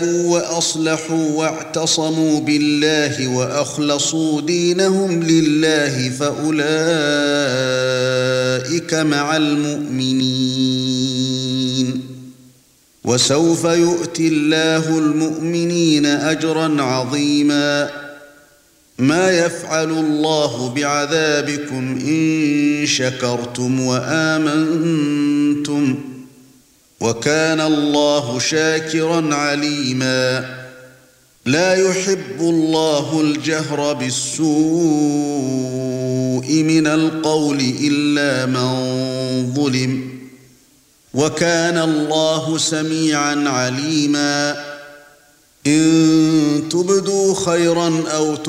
وأصلحوا واعتصموا بالله وأخلصوا دينهم لله فأولئك مع المؤمنين وسوف يؤتي الله المؤمنين أجرا عظيما ما يفعل الله بعذابكم إن شكرتم وآمنتم وكان الله شاكرا عليما لا يحب الله الجهر بالسوء من القول إلا من ظلم وكان الله سميعا عليما إن تبدوا خيرا أو